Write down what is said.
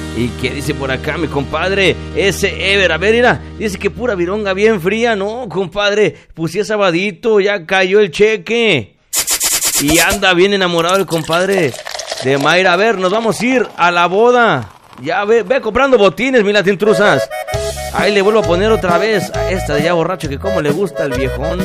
¿Y qué dice por acá mi compadre? Ese Ever, a ver, mira, dice que pura vironga bien fría. No, compadre, pues sí es sabadito, ya cayó el cheque. Y anda bien enamorado el compadre de Mayra. A ver, nos vamos a ir a la boda. Ya ve comprando botines, mi latintruzas. Ahí le vuelvo a poner otra vez a esta de ya borracho, que como le gusta el viejón.